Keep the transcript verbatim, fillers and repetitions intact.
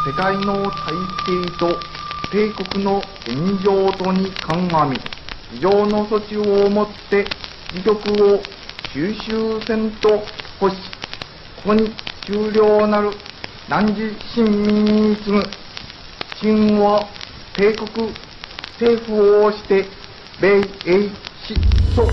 世界の体制と帝国の現状とに鑑み、以上の措置をもって自局を収集せんと欲し、ここに終了なる汝臣民に次ぐ秦は帝国政府をして米英失踪